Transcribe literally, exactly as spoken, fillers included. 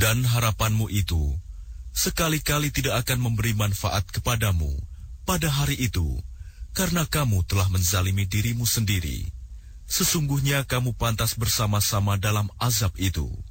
Dan harapanmu itu sekali-kali tidak akan memberi manfaat kepadamu pada hari itu, karena kamu telah menzalimi dirimu sendiri. Sesungguhnya kamu pantas bersama-sama dalam azab itu.